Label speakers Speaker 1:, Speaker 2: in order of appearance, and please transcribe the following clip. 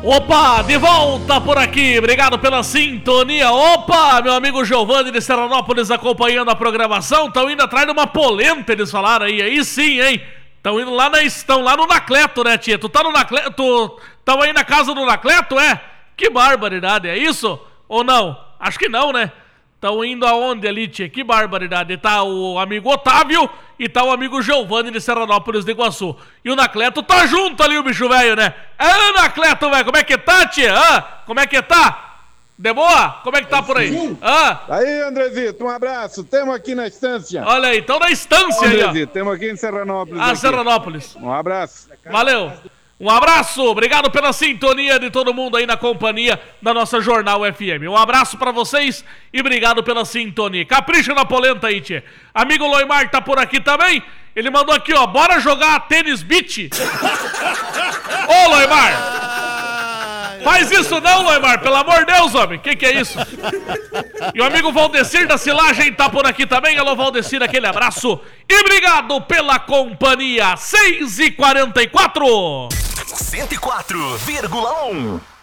Speaker 1: Opa, de volta por aqui, obrigado pela sintonia. Opa, meu amigo Giovanni de Serranópolis acompanhando a programação. Estão indo atrás de uma polenta, eles falaram aí sim, hein? Estão lá no Nacleto, né, tia? Tu tá no Nacleto? Tu tava aí na casa do Nacleto, é? Que barbaridade, é isso? Ou não? Acho que não, né? Estão indo aonde ali, tia? Que barbaridade. Tá o amigo Otávio e tá o amigo Giovanni de Serranópolis de Iguaçu. E o Nacleto tá junto ali, o bicho velho, né? Nacleto, velho, como é que tá, tia? Como é que tá? De boa? Como é que tá por aí?
Speaker 2: Aí, Andrezito, um abraço. Temos aqui na estância.
Speaker 1: Olha aí, então na estância aí, ó.
Speaker 2: Andrezito, temos aqui em Serranópolis.
Speaker 1: Serranópolis.
Speaker 2: Um abraço.
Speaker 1: Valeu. Um abraço, obrigado pela sintonia de todo mundo aí na companhia da nossa Jornal FM. Um abraço pra vocês e obrigado pela sintonia. Capricha na polenta aí, tchê. Amigo Loimar tá por aqui também. Ele mandou aqui, ó, bora jogar tênis beach. Ô, Loimar, faz isso não, Loimar, pelo amor de Deus, homem. Que é isso? E o amigo Valdecir da Silagem tá por aqui também. Alô, Valdecir, aquele abraço. E obrigado pela companhia. 6h44.
Speaker 3: 104,1